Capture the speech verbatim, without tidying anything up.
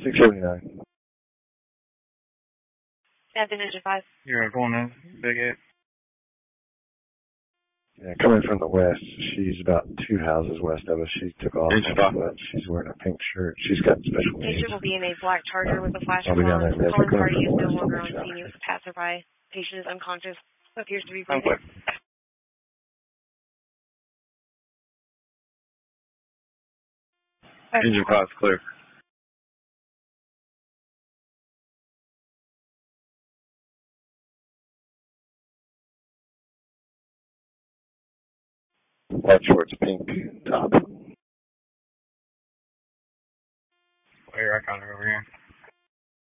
six seventy-nine. Seven engine five. You're going in, Big Eight. Yeah, coming from the west. She's about two houses west of us. She took off. Engine five. She's wearing a pink shirt. She's got special needs. Patient will be in a black Charger with a flash I'll be down alarm. there. Calling They're party is going no for longer the on west. scene with passerby. Patient is unconscious. Appears to be I'm breathing. clear. Engine five clear. White shorts, pink top. Wait, I got her over here.